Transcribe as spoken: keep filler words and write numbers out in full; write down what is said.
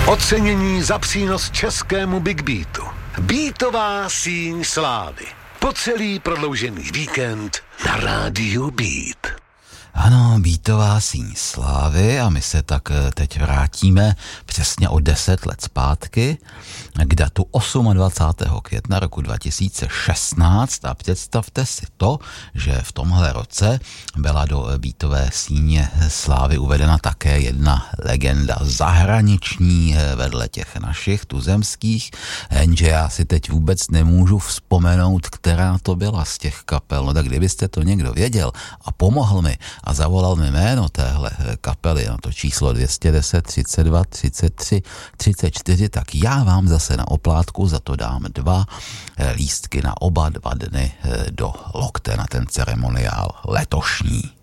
Ocenění za přínos českému Big Beatu. Beatová síň slávy. Po celý prodloužený víkend na rádiu Beat. Ano, Beatová síň slávy a my se tak teď vrátíme přesně o deset let zpátky k datu dvacátého osmého května roku dva tisíce šestnáct a představte si to, že v tomhle roce byla do Beatové síně slávy uvedena také jedna legenda zahraniční vedle těch našich tuzemských, jenže já si teď vůbec nemůžu vzpomenout, která to byla z těch kapel. No tak kdybyste to někdo věděl a pomohl mi a zavolal mi jméno téhle kapely na to číslo dvě stě deset, třicet dva, třicet tři, třicet čtyři, tak já vám zase na oplátku za to dám dva lístky na oba dva dny do Lokte na ten ceremoniál letošní.